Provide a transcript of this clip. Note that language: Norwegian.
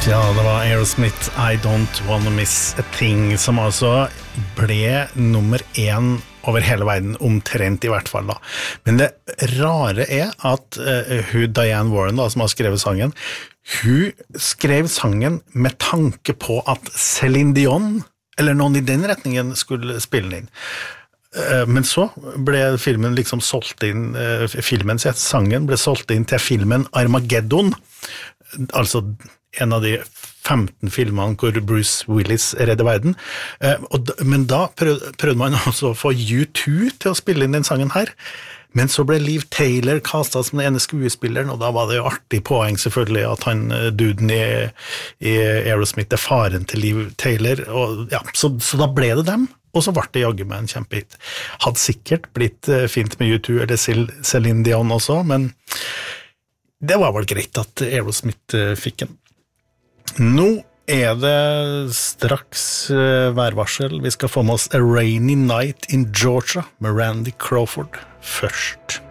Ja, det var Aerosmith, I Don't Wanna Miss a Thing, som altså ble nummer 1 over hele verden, omtrent I hvert fall da. Men det rare at hun Diane Warren da, som har skrevet sangen, hun skrev sangen med tanke på at Celine Dion, eller noen I den retningen, skulle spille den inn. Men så ble filmen liksom solgt inn, sangen ble solgt inn til filmen Armageddon, altså en av de 15 filmene hvor Bruce Willis redder verden. Men da prøvde man også å få U2 til å spille inn den sangen her. Men så ble Liv Taylor kastet som den ene skuespilleren, og da var det jo artig poeng selvfølgelig at han, duden I Aerosmith, faren til Liv Taylor. Og, ja, så da ble det dem, og så ble det jagget med en kjempehit. Hadde sikkert blitt fint med U2 eller Celine Dion også, men det var vel greit at Aerosmith fikk en. Nå det straks værvarsel. Vi skal få med oss A Rainy Night in Georgia med Randy Crawford først.